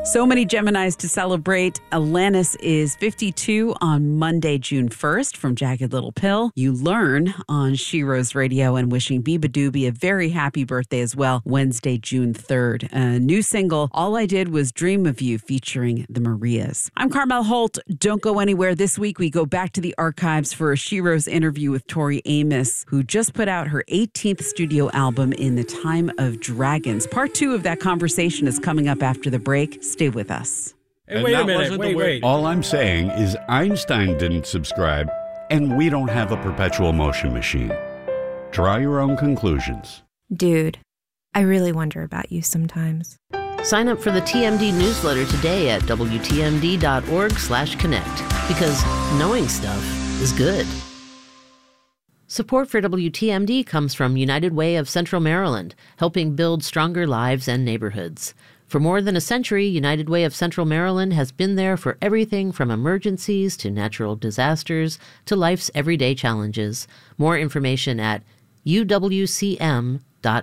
So many Geminis to celebrate. Alanis is 52 on Monday, June 1st from Jagged Little Pill. You learn on Sheroes Radio and wishing Biba Doobie a very happy birthday as well, Wednesday, June 3rd. A new single, All I Did Was Dream of You, featuring the Marias. I'm Carmel Holt. Don't go anywhere. This week, we go back to the archives for a Sheroes interview with Tori Amos, who just put out her 18th studio album, In the Time of Dragons. Part 2 of that conversation is coming up after the break. Stay with us. Hey, wait a minute. Wait. All I'm saying is Einstein didn't subscribe, and we don't have a perpetual motion machine. Draw your own conclusions. Dude, I really wonder about you sometimes. Sign up for the TMD newsletter today at WTMD.org/connect, because knowing stuff is good. Support for WTMD comes from United Way of Central Maryland, helping build stronger lives and neighborhoods. For more than a century, United Way of Central Maryland has been there for everything from emergencies to natural disasters to life's everyday challenges. More information at uwcm.org.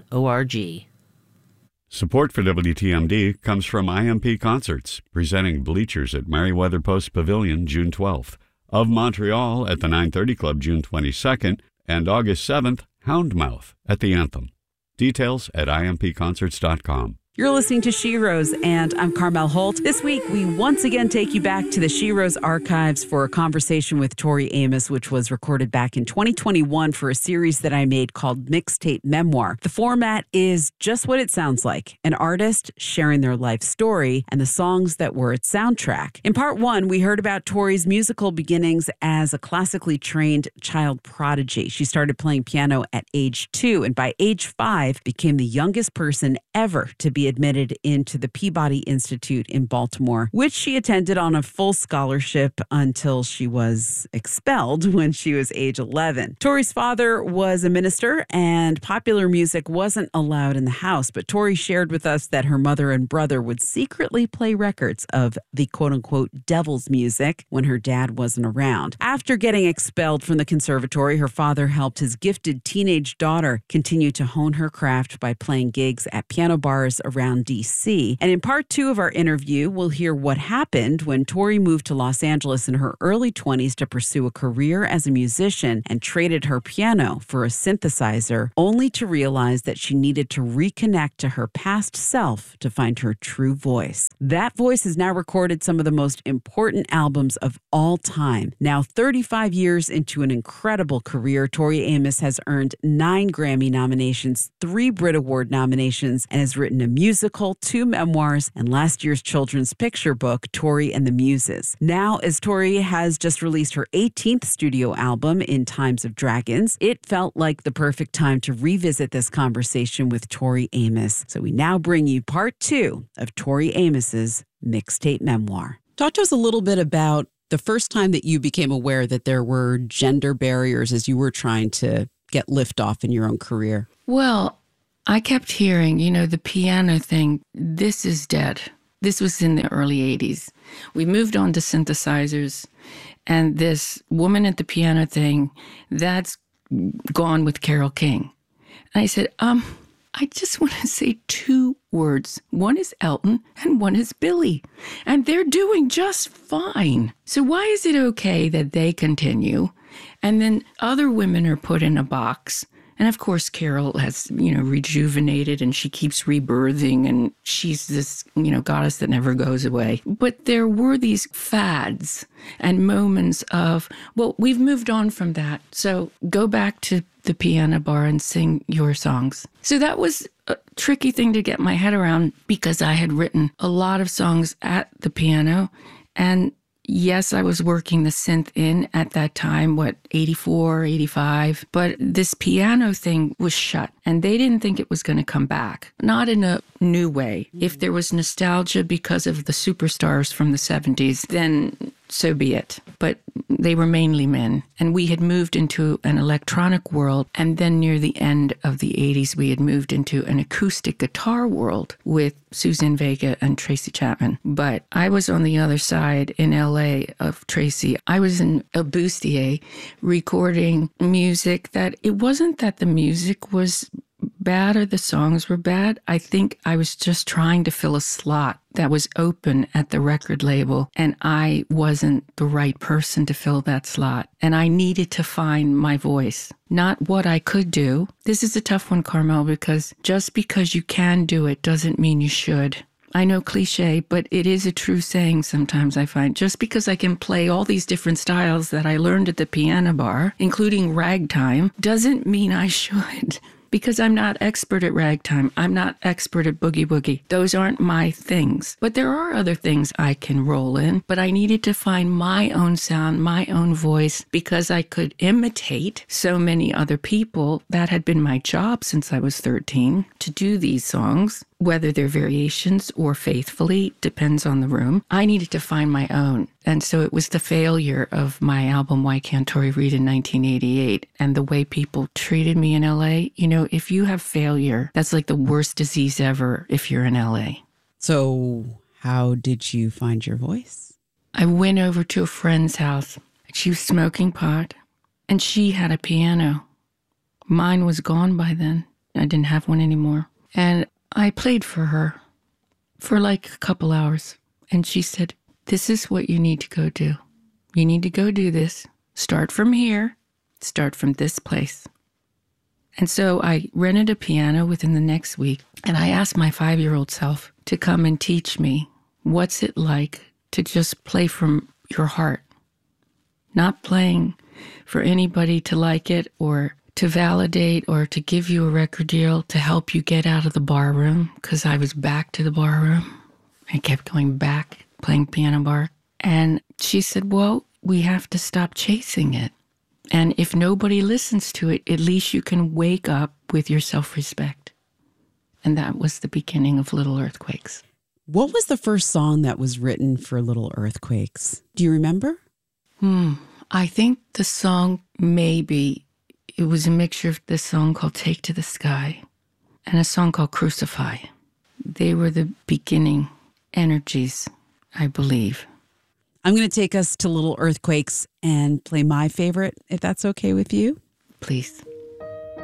Support for WTMD comes from IMP Concerts, presenting Bleachers at Merriweather Post Pavilion June 12th, of Montreal at the 930 Club June 22nd, and August 7th, Houndmouth at the Anthem. Details at impconcerts.com. You're listening to Sheroes, and I'm Carmel Holt. This week, we once again take you back to the Sheroes archives for a conversation with Tori Amos, which was recorded back in 2021 for a series that I made called Mixtape Memoir. The format is just what it sounds like, an artist sharing their life story and the songs that were its soundtrack. In part 1, we heard about Tori's musical beginnings as a classically trained child prodigy. She started playing piano at age 2, and by age 5, became the youngest person ever to be admitted into the Peabody Institute in Baltimore, which she attended on a full scholarship until she was expelled when she was age 11. Tori's father was a minister, and popular music wasn't allowed in the house, but Tori shared with us that her mother and brother would secretly play records of the quote-unquote devil's music when her dad wasn't around. After getting expelled from the conservatory, her father helped his gifted teenage daughter continue to hone her craft by playing gigs at piano bars around D.C. And in part 2 of our interview, we'll hear what happened when Tori moved to Los Angeles in her early 20s to pursue a career as a musician and traded her piano for a synthesizer, only to realize that she needed to reconnect to her past self to find her true voice. That voice has now recorded some of the most important albums of all time. Now, 35 years into an incredible career, Tori Amos has earned 9 Grammy nominations, 3 Brit Award nominations, and has written a musical, 2 memoirs, and last year's children's picture book, Tori and the Muses. Now, as Tori has just released her 18th studio album, In Times of Dragons, it felt like the perfect time to revisit this conversation with Tori Amos. So we now bring you part 2 of Tori Amos's Mixtape Memoir. Talk to us a little bit about the first time that you became aware that there were gender barriers as you were trying to get liftoff in your own career. Well, I kept hearing, the piano thing, this is dead. This was in the early 80s. We moved on to synthesizers, and this woman at the piano thing, that's gone with Carole King. And I said, I just want to say 2 words. One is Elton and one is Billy. And they're doing just fine. So why is it okay that they continue and then other women are put in a box? And of course, Carole has, rejuvenated and she keeps rebirthing and she's this, goddess that never goes away. But there were these fads and moments of, well, we've moved on from that. So go back to the piano bar and sing your songs. So that was a tricky thing to get my head around because I had written a lot of songs at the piano. And yes, I was working the synth in at that time, 84, 85. But this piano thing was shut and they didn't think it was going to come back. Not in a new way. If there was nostalgia because of the superstars from the 70s, then so be it. But they were mainly men. And we had moved into an electronic world. And then near the end of the 80s, we had moved into an acoustic guitar world with Suzanne Vega and Tracy Chapman. But I was on the other side in LA of Tracy. I was in El Bustier recording music that it wasn't that the music was bad or the songs were bad. I think I was just trying to fill a slot that was open at the record label, and I wasn't the right person to fill that slot. And I needed to find my voice, not what I could do. This is a tough one, Carmel, because just because you can do it doesn't mean you should. I know cliche, but it is a true saying sometimes, I find. Just because I can play all these different styles that I learned at the piano bar, including ragtime, doesn't mean I should. Because I'm not expert at ragtime. I'm not expert at boogie woogie. Those aren't my things. But there are other things I can roll in. But I needed to find my own sound, my own voice, because I could imitate so many other people. That had been my job since I was 13, to do these songs. Whether they're variations or faithfully, depends on the room. I needed to find my own. And so it was the failure of my album, Why Can't Tori Read, in 1988, and the way people treated me in LA. You know, if you have failure, that's like the worst disease ever if you're in LA. So how did you find your voice? I went over to a friend's house. She was smoking pot, and she had a piano. Mine was gone by then. I didn't have one anymore. And I played for her for like a couple hours, and she said, "This is what you need to go do. You need to go do this. Start from here. Start from this place." And so I rented a piano within the next week, and I asked my 5-year-old self to come and teach me what's it like to just play from your heart, not playing for anybody to like it or to validate or to give you a record deal to help you get out of the bar room, because I was back to the bar room. I kept going back, playing piano bar. And she said, well, we have to stop chasing it. And if nobody listens to it, at least you can wake up with your self-respect. And that was the beginning of Little Earthquakes. What was the first song that was written for Little Earthquakes? Do you remember? I think the song maybe... It was a mixture of this song called Take to the Sky and a song called Crucify. They were the beginning energies, I believe. I'm going to take us to Little Earthquakes and play my favorite, if that's okay with you. Please.